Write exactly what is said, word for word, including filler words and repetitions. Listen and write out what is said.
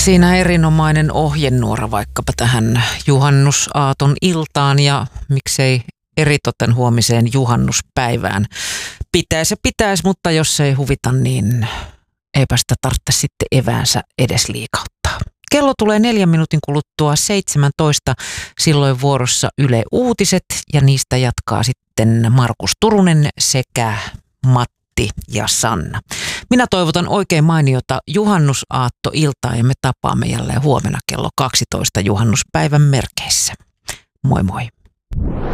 siinä erinomainen ohjenuora vaikkapa tähän juhannusaaton iltaan ja miksei eritoten huomiseen juhannuspäivään. Pitäisi ja pitäisi, mutta jos ei huvita, niin eipä sitä tarvitse sitten eväänsä edes liikauttaa. Kello tulee neljän minuutin kuluttua seitsemäntoista, silloin vuorossa Yle Uutiset ja niistä jatkaa sitten Markus Turunen sekä Matti ja Sanna. Minä toivotan oikein mainiota juhannusaattoiltaa ja me tapaamme jälleen huomenna kello kaksitoista juhannuspäivän merkeissä. Moi moi!